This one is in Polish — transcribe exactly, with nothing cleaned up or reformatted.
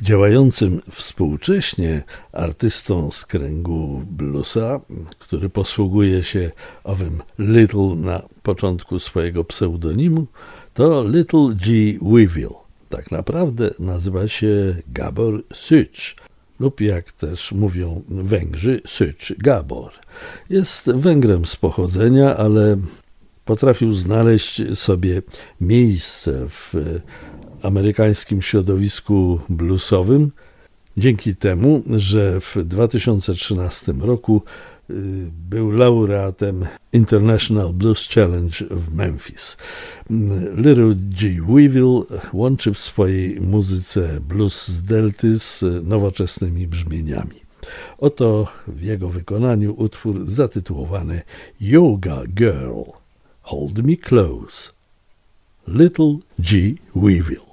Działającym współcześnie artystą z kręgu bluesa, który posługuje się owym Little na początku swojego pseudonimu, to Little G. Weevil. Tak naprawdę nazywa się Gabor Szücs lub, jak też mówią Węgrzy, Szücs Gabor. Jest Węgrem z pochodzenia, ale potrafił znaleźć sobie miejsce w amerykańskim środowisku bluesowym dzięki temu, że w dwa tysiące trzynastym roku był laureatem International Blues Challenge w Memphis. Little G. Weevil łączy w swojej muzyce blues z delty z nowoczesnymi brzmieniami. Oto w jego wykonaniu utwór zatytułowany Yoga Girl, Hold Me Close, Little G. Weevil.